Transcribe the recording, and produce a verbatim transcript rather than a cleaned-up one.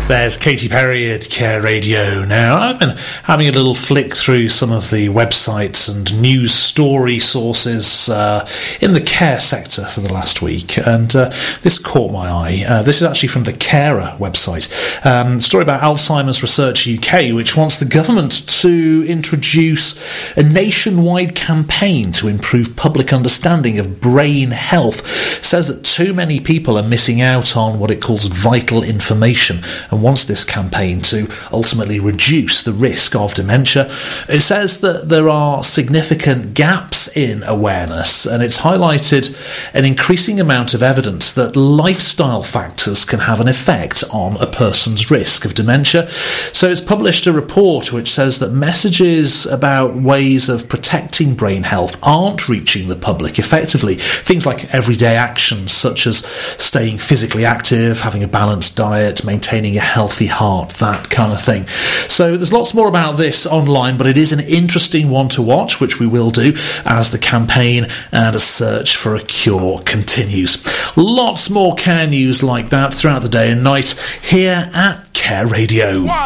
There's Katy Perry at Care Radio. Now, I've been having a little flick through some of the websites and news story sources uh, in the care sector for the last week, and uh, this caught my eye. Uh, this is actually from the Carer website. Um, story about Alzheimer's Research U K, which wants the government to introduce a nationwide campaign to improve public understanding of brain health. Says that too many people are missing out on what it calls vital information, and wants this campaign to ultimately reduce the risk of dementia. It says that there are significant gaps in awareness, and it's highlighted an increasing amount of evidence that lifestyle factors can have an effect on a person's risk of dementia. So it's published a report which says that messages about ways of protecting brain health aren't reaching the public effectively. Things like everyday actions such as staying physically active, having a balanced diet, maintaining a healthy heart, that kind of thing. So there's lots more about this online, but it is an interesting one to watch, which we will do as the campaign and a search for a cure continues. Lots more care news like that throughout the day and night here at Care Radio.